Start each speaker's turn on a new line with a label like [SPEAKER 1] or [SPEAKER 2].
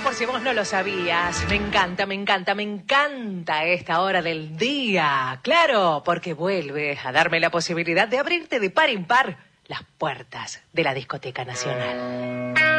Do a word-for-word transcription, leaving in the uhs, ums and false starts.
[SPEAKER 1] por si vos no lo sabías. Me encanta, me encanta, me encanta esta hora del día. Claro, porque vuelve a darme la posibilidad de abrirte de par en par las puertas de la Discoteca Nacional.